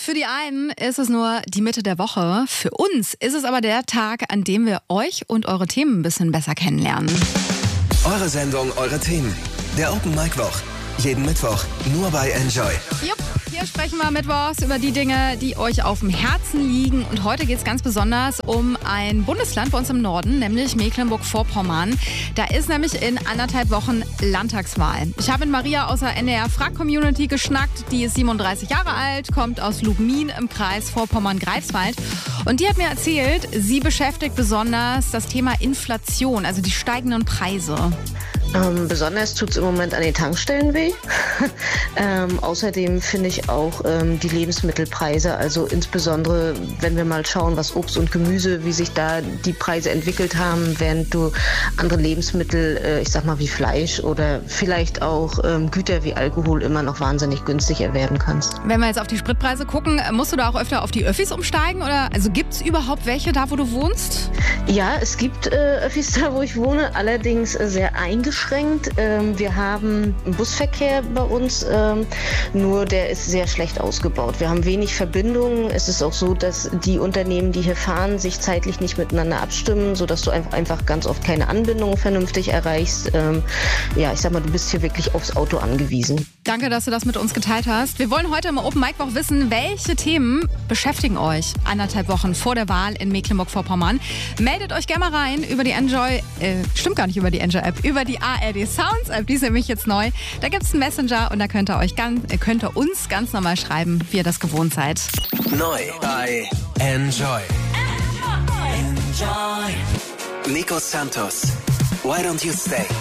Für die einen ist es nur die Mitte der Woche. Für uns ist es aber der Tag, an dem wir euch und eure Themen ein bisschen besser kennenlernen. Eure Sendung, eure Themen. Der Open Mic Woch. Jeden Mittwoch nur bei Enjoy. Jupp, hier sprechen wir mittwochs über die Dinge, die euch auf dem Herzen liegen. Und heute geht es ganz besonders um ein Bundesland bei uns im Norden, nämlich Mecklenburg-Vorpommern. Da ist nämlich in 1,5 Wochen Landtagswahl. Ich habe mit Maria aus der NDR-Frag-Community geschnackt. Die ist 37 Jahre alt, kommt aus Lubmin im Kreis Vorpommern-Greifswald. Und die hat mir erzählt, sie beschäftigt besonders das Thema Inflation, also die steigenden Preise. Besonders tut es im Moment an den Tankstellen weh. Außerdem finde ich auch die Lebensmittelpreise, also insbesondere wenn wir mal schauen, was Obst und Gemüse, wie sich da die Preise entwickelt haben, während du andere Lebensmittel, ich sag mal wie Fleisch oder vielleicht auch Güter wie Alkohol immer noch wahnsinnig günstig erwerben kannst. Wenn wir jetzt auf die Spritpreise gucken, musst du da auch öfter auf die Öffis umsteigen? Oder also gibt es überhaupt welche da, wo du wohnst? Ja, es gibt Öffis da, wo ich wohne, allerdings sehr eingeschränkt. Wir haben einen Busverkehr bei uns, nur der ist sehr schlecht ausgebaut. Wir haben wenig Verbindungen. Es ist auch so, dass die Unternehmen, die hier fahren, sich zeitlich nicht miteinander abstimmen, sodass du einfach ganz oft keine Anbindung vernünftig erreichst. Ja, ich sag mal, du bist hier wirklich aufs Auto angewiesen. Danke, dass du das mit uns geteilt hast. Wir wollen heute im Open Mic Woch wissen, welche Themen beschäftigen euch 1,5 Wochen vor der Wahl in Mecklenburg-Vorpommern. Meldet euch gerne mal rein über die Enjoy, stimmt gar nicht über die Enjoy-App, über die ARD Sounds App, die ist nämlich jetzt neu. Da gibt es einen Messenger und da könnt ihr uns ganz normal schreiben, wie ihr das gewohnt seid. Neu bei Enjoy. Nico Santos, Why Don't You Stay?